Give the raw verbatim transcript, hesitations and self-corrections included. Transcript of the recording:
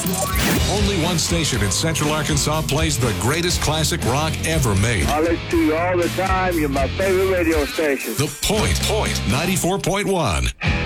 Only one station in Central Arkansas plays the greatest classic rock ever made. I listen to you all the time. You're my favorite radio station. The Point, Point ninety-four point one.